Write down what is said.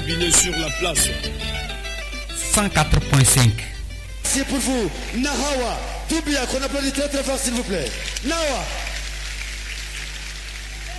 cabinet sur la place. 104.5. C'est pour vous, Nahawa. Toubia, qu'on applaudit très très fort s'il vous plaît. Nahawa.